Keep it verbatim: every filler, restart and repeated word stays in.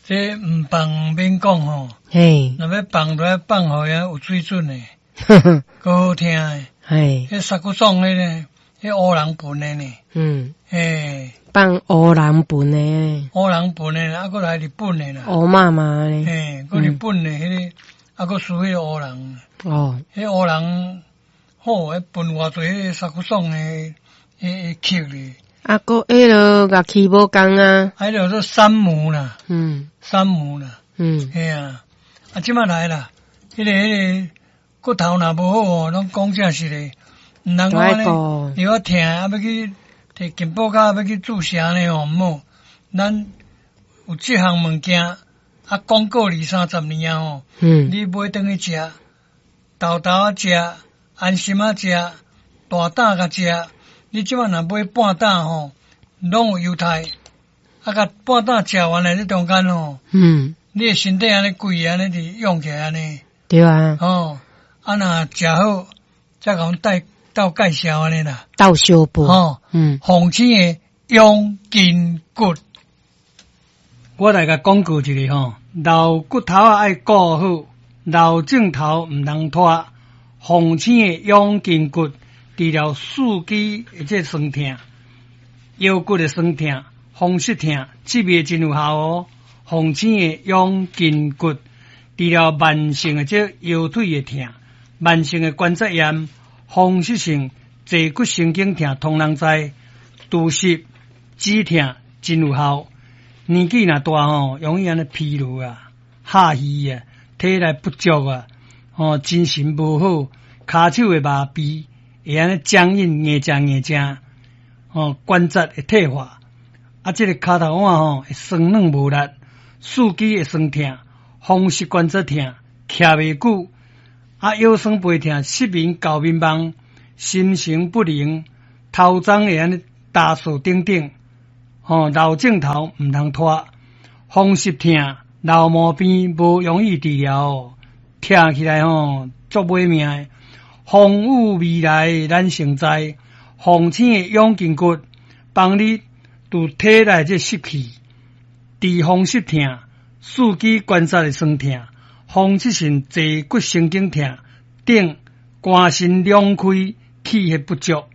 这唔放免讲吼， 嘿， 若要放就要放好呀有水准的，够好听的。 嘿， 迄杀骨爽的呢，迄乌人本的呢， 嗯， 嘿， 放乌人本的， 乌人本的，啊，搁来日本的啦， 乌妈妈的， 嘿，搁日本的迄个，啊，搁输迄个乌人， 哦， 迄乌人好，迄分偌济迄个杀骨爽的迄迄曲哩， 啊，个迄落乐器无共啊， 还有做山姆啦， 嗯山姆啦， 嗯， 嘿啊，啊，即摆来啦，迄个迄个骨头若无好哦，拢讲正实的，毋通讲安尼，又要疼，啊，要去摕金宝卡要去注射呢吼，毋好，咱有即项物件，啊，广告二三十年啊吼， 嗯， 你买转去食，豆豆啊食，安心啊食，大胆甲食，你即摆若买半担吼，拢有犹太，啊，甲半担食完了，你中间吼， 嗯， 你的身体安尼贵安尼伫用起来安尼， 对啊， 哦，啊若食好，再甲阮带到介绍安尼啦， 倒小步， 哦， 嗯， 红星的养筋骨，我来甲广告一个吼，老骨头啊爱顾好，老镜头毋通拖，红星的养筋骨，治疗四肢或者酸痛、腰骨的酸痛、风湿痛，这味真有效哦。红星的养筋骨，治疗慢性的这腰腿的痛、慢性的关节炎、风湿性坐骨神经痛，通人知，拄湿、止痛真有效。年纪若大吼，容易安尼疲劳啊、下虚啊、体力不足啊，哦，精神无好，骹手会麻痹，会安尼僵硬、硬正硬正，哦，关节会退化，啊，这个骹头腕吼会酸软无力，四肢会酸痛，风湿关节痛，徛袂久，啊，腰酸背痛，失眠、搞迷茫，心神不宁，头鬃会安尼打扫等等。哦，老镜头毋通拖，风湿痛、老毛病无容易治疗哦，听起来吼足买命的。风雨未来咱成知，红星的养筋骨帮你拄体内这湿气，治风湿痛、四肢关节的酸痛、风湿性坐骨神经痛等，肝肾两开，气血不足。